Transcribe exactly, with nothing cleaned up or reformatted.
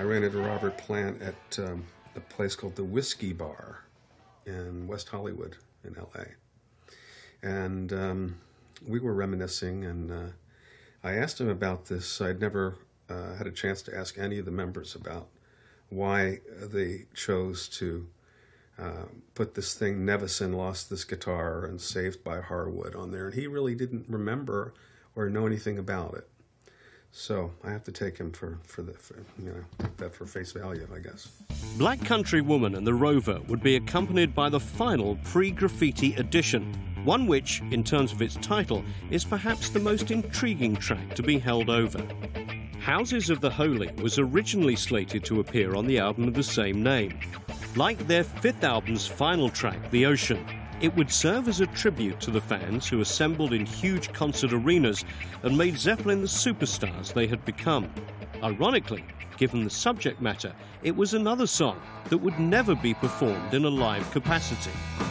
ran into Robert Plant at um, a place called the Whiskey Bar in West Hollywood in L A. And um, we were reminiscing, and uh, I asked him about this. I'd never uh, had a chance to ask any of the members about why they chose to uh, put this thing, Nevison Lost This Guitar and Saved by Harwood, on there. And he really didn't remember or know anything about it. So I have to take him for, for the, for, you know, take that for face value, I guess. Black Country Woman and the Rover would be accompanied by the final pre-graffiti edition, one which, in terms of its title, is perhaps the most intriguing track to be held over. Houses of the Holy was originally slated to appear on the album of the same name. Like their fifth album's final track, The Ocean, it would serve as a tribute to the fans who assembled in huge concert arenas and made Zeppelin the superstars they had become. Ironically, given the subject matter, it was another song that would never be performed in a live capacity.